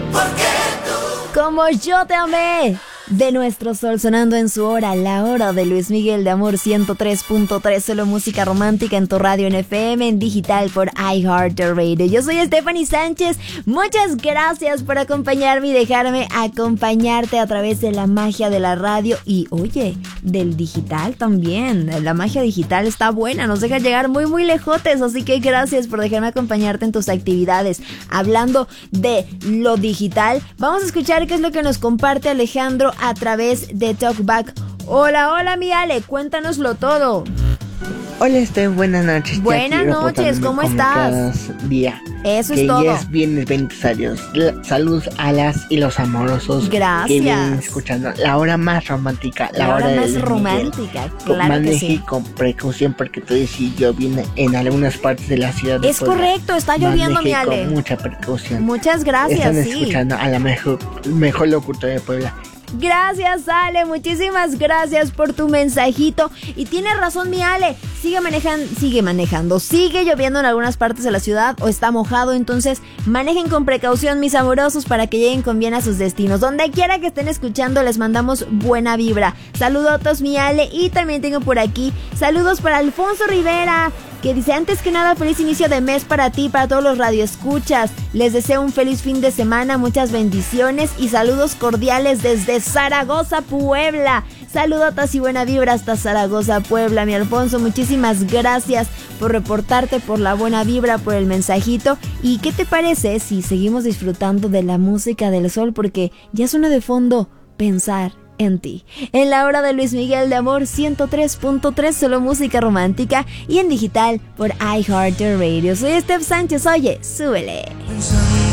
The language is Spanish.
Como yo te amé, de Nuestro Sol, sonando en su hora, la hora de Luis Miguel de Amor 103.3, solo música romántica en tu radio, en FM, en digital por iHeartRadio. Yo soy Stephanie Sánchez, muchas gracias por acompañarme y dejarme acompañarte a través de la magia de la radio y, oye, del digital también. La magia digital está buena, nos deja llegar muy muy lejotes, así que gracias por dejarme acompañarte en tus actividades. Hablando de lo digital, vamos a escuchar qué es lo que nos comparte Alejandro a través de Talkback. Hola, hola mi Ale, cuéntanoslo todo. Hola Steph, buenas noches. Buenas noches, ¿cómo estás? Día. Eso que es todo. Ya es viernes 20 Saludos a las y los amorosos. Gracias. Que vienen escuchando la hora más romántica. La hora más romántica, claro. Maneje que sí. con precaución porque tú decís lloviendo en algunas partes de la ciudad. Es correcto, está lloviendo mi Ale. Con mucha precaución. Muchas gracias. Están sí. escuchando a la mejor locutora de Puebla. Gracias Ale, muchísimas gracias por tu mensajito. Y tienes razón mi Ale, sigue manejando, sigue lloviendo en algunas partes de la ciudad o está mojado, entonces manejen con precaución mis amorosos para que lleguen con bien a sus destinos. Donde quiera que estén escuchando les mandamos buena vibra. Saludotos mi Ale, y también tengo por aquí saludos para Alfonso Rivera, que dice: antes que nada, feliz inicio de mes para ti, para todos los radioescuchas. Les deseo un feliz fin de semana, muchas bendiciones y saludos cordiales desde Zaragoza, Puebla. Saludotas y buena vibra hasta Zaragoza, Puebla, mi Alfonso. Muchísimas gracias por reportarte, por la buena vibra, por el mensajito. ¿Y qué te parece si seguimos disfrutando de la música del sol? Porque ya suena de fondo Pensar en ti. En la hora de Luis Miguel de Amor 103.3, solo música romántica y en digital por iHeartRadio. Soy Steph Sánchez, oye, súbele.